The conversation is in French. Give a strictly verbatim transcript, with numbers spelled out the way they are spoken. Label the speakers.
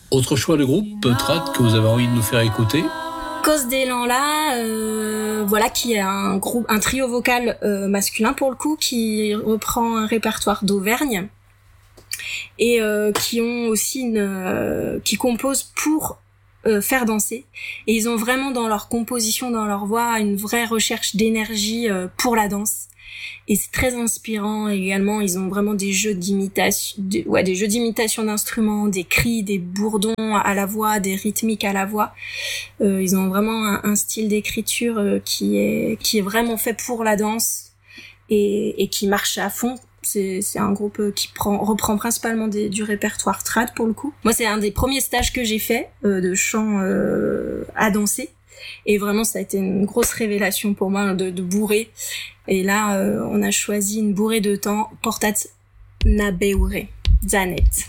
Speaker 1: Autre choix de groupe, trad, que vous avez envie de nous faire écouter?
Speaker 2: Cause d'élan là, euh, voilà, qui est un groupe, un trio vocal euh, masculin pour le coup, qui reprend un répertoire d'Auvergne et euh, qui ont aussi une, euh, qui composent pour euh, faire danser. Et ils ont vraiment dans leur composition, dans leur voix, une vraie recherche d'énergie euh, pour la danse. Et c'est très inspirant également. Ils ont vraiment des jeux d'imitation, de, ouais, des jeux d'imitation d'instruments, des cris, des bourdons à la voix, des rythmiques à la voix. Euh, ils ont vraiment un, un style d'écriture euh, qui est qui est vraiment fait pour la danse et, et qui marche à fond. C'est, c'est un groupe qui prend, reprend principalement des, du répertoire trad pour le coup. Moi, c'est un des premiers stages que j'ai fait euh, de chant euh, à danser. Et vraiment, ça a été une grosse révélation pour moi de, de bourrée. Et là, euh, on a choisi une bourrée de temps, Portat na beure, Zanet.